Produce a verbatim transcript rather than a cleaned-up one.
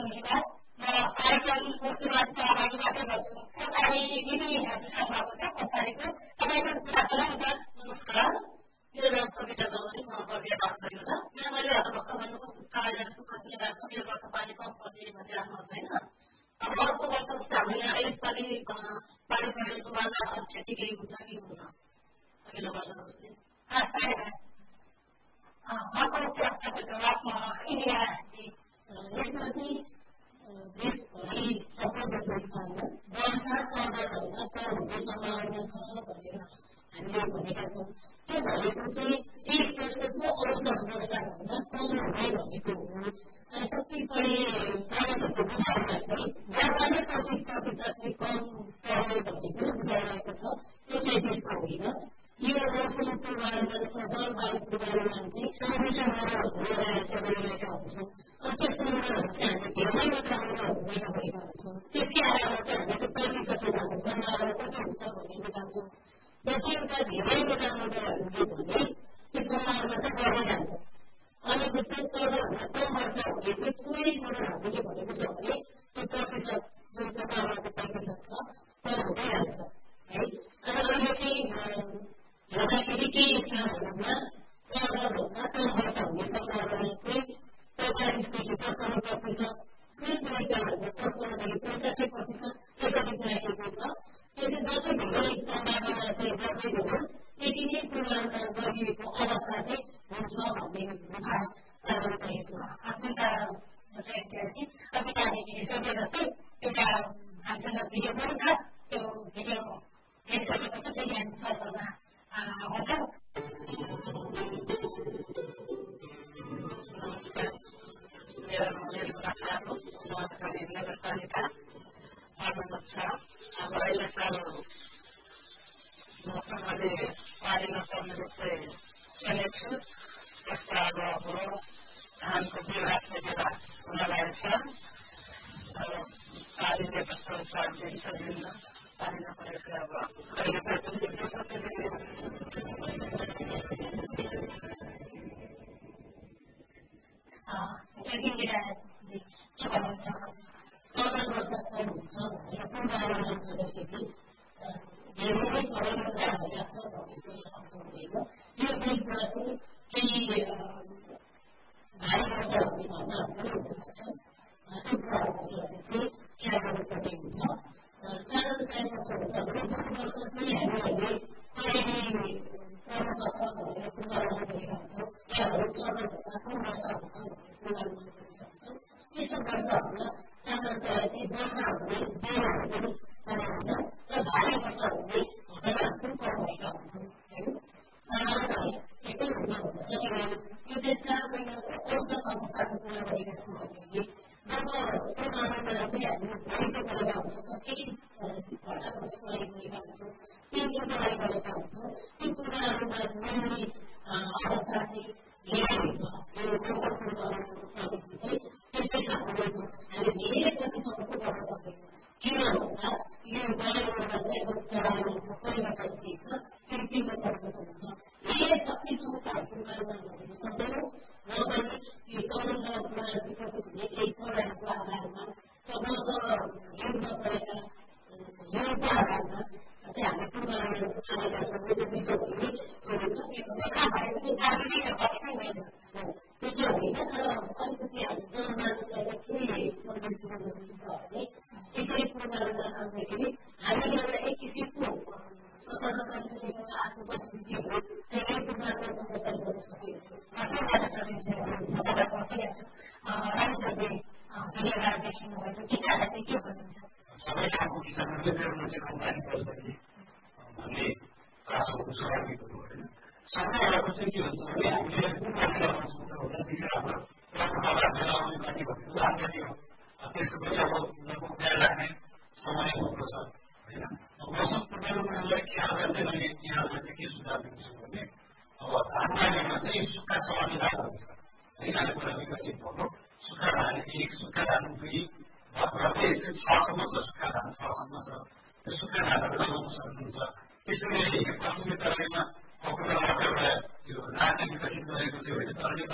समितिमा म कार्यक्रमको सुरुवात सहभागीबाट गर्छु पछाडि यदि विचार भएको छ पछाडिको तपाईँको कुरा गरौँ त नमस्कार मेरो नाम सविता चौधरी म बर्दिया बास गरियो यहाँ मैले आज भर्खर भन्नुको सुक्खा आएर सुक्ख सुनिरहेको छ यो वर्ष पानी कम पर्ने भन्ने आफ्नो छैन अब अर्को वर्ष जस्तो हामीले यसपालि पानी परेको बाधा क्षति केही हुन्छ कि हुँदैन अघिल्लो वर्ष जस्तै अर्को प्रश्नको जवाब इन्डियाजी यसमा चाहिँ देशभरि सबै जस्तो स्थानमा वर्षा सर्जनहरूमा चौर हुने सम्भावना छ भनेर हामीले भनेका छौँ त्यो भनेको चाहिँ एक वर्षको औसत वर्षा भन्दा कम हुने भनेको हो अनि कतिपय मानिसहरूको बुझाइमा चाहिँ गर्दा नै पच्चिस प्रतिशत चाहिँ कम पर्ने भन्ने पनि बुझाइरहेको छ त्यो चाहिँ त्यस्तो होइन यो मौसम पूर्वानुमान अथवा जलवायु पूर्वानुमान चाहिँ कम्प्युटर मोडलहरू लगाएर चलाइरहेका हुन्छौँ अनि त्यस्तो मोडलहरू चाहिँ हामी धेरैवटा मोडलहरू लगाइरहेका हुन्छौँ त्यसकै आधारमा चाहिँ हामी त्यो प्रति कति भन्छौँ सम्भावना कति हुन्छ भन्ने निकाल्छौँ जतिवटा धेरैवटा मोडलहरूले भने त्यो सम्भावना चाहिँ बढ्दै जान्छ अनि जस्तै सबैभन्दा कम वर्षा हुने चाहिँ थोरै मोडलहरूले भनेको छ भने त्यो प्रतिशत जुन सम्भावनाको प्रतिशत छ त्यो हुँदै जान्छ है अनि अहिले चाहिँ हेर्दाखेरि केही स्थानहरूमा सबैभन्दा कम वर्षा हुने सम्भावना चाहिँ पैँतालिसदेखि पचपन्न प्रतिशत कुनै कुनै स्थानहरूमा पचपन्नदेखि पैँसठी प्रतिशत त्यसरी राखेको छ त्यो चाहिँ जति धेरै सम्भावना चाहिँ बढ्दै गयो त्यति नै पूर्वानुमान गरिएको अवस्था चाहिँ हुन्छ भन्ने बुझाइ सार्वजनिक छ अस्मिता इत्यादि कवितादेखि सोधे जस्तै एउटा हामीसँग भिडियो पनि छ त्यो भिडियो हेरिसकेपछि फेरि हामी छलफलमा आउँछौँ मेरो भाषाको सहकारी नगरपालिका आउनुभएको छ अब अहिलेसम्म मौसमले पानी नपर्ने जस्तै सुनेको छु त्यसको अब हो धानको बिउ राख्ने बेला हुन लागेको छ अब पानीले कस्तो साथ दिन्छ दिन्न पानी नपरेको अब कहिले पनि देख्न सकिँदैन के भन्नुहुन्छ सडक वर्षा कम हुन्छ भनेर पूर्वानुमान गर्दाखेरि धेरै नै पढेर कुरा भइरहेको छ भन्ने चाहिँ अर्थ हुँदैन यो बिचमा चाहिँ केही भारी वर्षा हुने घटनाहरू पनि हुन सक्छन् त्यो कुराहरू चाहिँ ख्याल गर्नुपर्ने हुन्छ सानो चाहिँ कस्तो हुन्छ भने जुन वर्ष चाहिँ हामीले पहिली पर्न सक्छ भनेर पूर्वानुमान गरेका हुन्छौँ याहरू सबैभन्दा कम वर्षा हुन्छ भनेर पूर्वानुमान गरेका हुन्छौँ त्यस्तो वर्षहरूमा सामान्यतया चाहिँ वर्षा हुने दिनहरू पनि कम हुन्छ र भारी वर्षा हुने घटनाहरू पनि कम भएका हुन्छन् सामान्यतया यस्तै हुन्छ भन्न सकिँदैन यो चाहिँ चार महिनाको औसत अवस्थाको कुरा गरेका छौँ भनेदेखि जब पूर्वानुमान चाहिँ हामीले भएको गरेका हुन्छौँ केही घटनापछि गरेका हुन्छौँ केही निर्णय गरेका हुन्छौँ त्यो पूर्वानुमान मिल्ने अवस्था चाहिँ धेरै हुन्छ यो मौसम पूर्वानुमानको प्रवृत्ति चाहिँ त्यस्तै खालको रहेछ हामी धेरै पछिसम्म पो गर्न सक्दैनौँ किन भन्दा यो वायुमण्डल चाहिँ एकदम चढाइमा छ परिवर्तनशील छ चिरचिरमा परिवर्तन हुन्छ धेरै पछिसम्म पूर्वानुमान गर्नु सक्दैनौँ र पनि यो समुद्र प्रणाली विकसित हुने केही प्रणालीको आधारमा सम्बद्ध युगमा परेका युगको आधारमा चाहिँ हामी पूर्वानुमान चलेका छौँ यो चाहिँ विश्वभरि सरकार भएको चाहिँ प्राविधिक घटना होइन त्यो चाहिँ होइन तर अलिकति हामी जनमानसहरूलाई के सन्देश दिन जरुरी छ भने यसरी पूर्वानुमान आउँदाखेरि हामीले एउटा एक किसिमको सतर्कताले लिएर आफ्नो गतिविधिहरू चाहिँ पूर्वानुमानको प्रचार गर्न सक्यौँ सबैजना टेलिभिजनहरू सबैलाई पर्खिरहेको छु रामसरजी भिडियोबाट देखिनुभएको टिकालाई चाहिँ के भन्नुहुन्छ सबै ठाउँको किसानहरूले मेरो मान्छे कम्पानी पर्छ कि भन्ने चासो हुन्छ होइन सबै बेलाको चाहिँ के हुन्छ भने हामीले पूर्वानुमान हुँदाखेरि हाम्रो लगाउने बानी भनेको आम्दानी हो त्यसको पनि अब लगभग ध्यान राख्ने समय हुनुपर्छ होइन मौसम पूर्वानुमानलाई ख्याल गर्दै मैले यहाँलाई चाहिँ के सुझाव दिन्छु भने अब धान बालीमा चाहिँ सुक्खा समाधि धानहरू छ है कुरा विकसित भएको सुक्खा धान एक सुक्खा धान दुई प्रति छसम्म छ सुक्खा धान छसम्म छ त्यो सुक्खा धानहरू लगाउन सक्नुहुन्छ त्यसरी पश्चिमी तराईमा यो नाति विकसित गरेको चाहिँ होइन तर